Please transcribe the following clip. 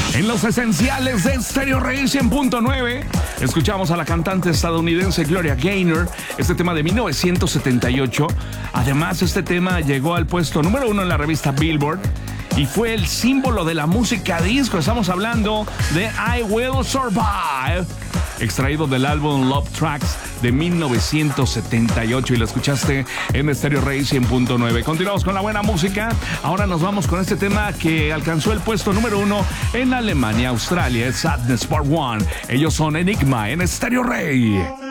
En los esenciales de Stereo Rey 100.9, escuchamos a la cantante estadounidense Gloria Gaynor, este tema de 1978. Además, este tema llegó al puesto número 1 en la revista Billboard y fue el símbolo de la música disco. Estamos hablando de I Will Survive, extraído del álbum Love Tracks de 1978, y lo escuchaste en Stereo Rey 100.9. Continuamos con la buena música. Ahora nos vamos con este tema que alcanzó el puesto número 1 en Alemania, Australia. Es Sadness Part 1. Ellos son Enigma en Stereo Rey.